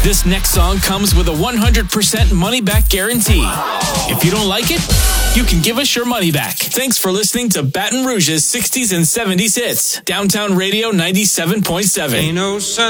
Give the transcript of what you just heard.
This next song comes with a 100% money-back guarantee. If you don't like it, you can give us your money back. Thanks for listening to Baton Rouge's 60s and 70s hits. Downtown Radio 97.7.